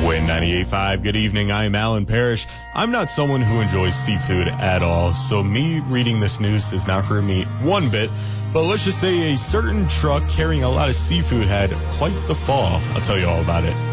Win 98.5. Good evening. I'm Alan Parrish. I'm not someone who enjoys seafood at all, so me reading this news is not hurt me one bit. But let's just say a certain truck carrying a lot of seafood had quite the fall. I'll tell you all about it